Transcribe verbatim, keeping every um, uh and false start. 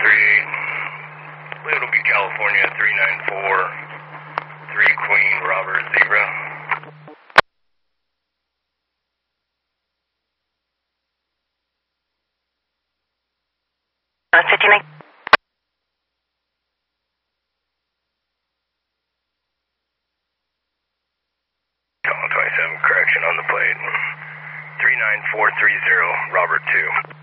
three eight. Little Beach, California, three nine four, three Queen, Robert, Zebra. Uh, fifty-nine. twenty-seven, correction on the plate. three nine four three zero, Robert two.